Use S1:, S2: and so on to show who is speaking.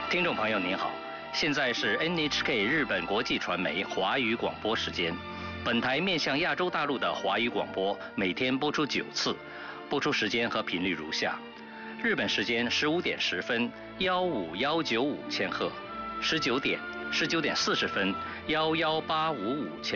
S1: 听众朋友您好，现在是 NHK 日本国际传媒华语广播时间。本台面向亚洲大陆的华语广播每天播出9次，播出时间和频率如下：日本时间15点10分15195千赫，19点、19点40分11855千。